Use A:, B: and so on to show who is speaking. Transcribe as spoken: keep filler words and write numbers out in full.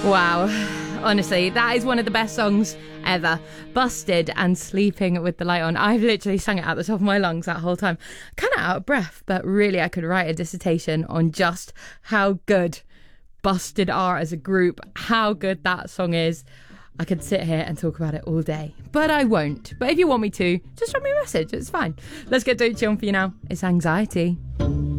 A: Wow. Honestly, that is one of the best songs ever. Busted and Sleeping with the Light On. I've literally sung it at the top of my lungs that whole time. Kind of out of breath, but really I could write a dissertation on just how good Busted are as a group, how good that song is. I could sit here and talk about it all day, but I won't. But if you want me to, just drop me a message. It's fine. Let's get Doechii on for you now. It's Anxiety.